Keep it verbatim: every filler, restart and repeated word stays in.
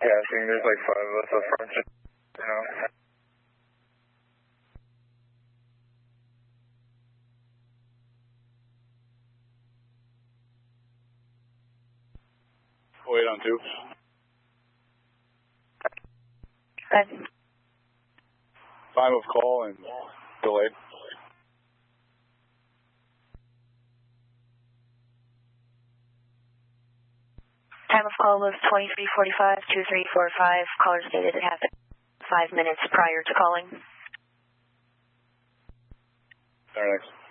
Yeah, I think there's like five of us up front, you know. Wait on two. Good. Time of call and delay. Time of call was twenty-three forty-five, two three four five. Caller stated it happened five minutes prior to calling. All right, next.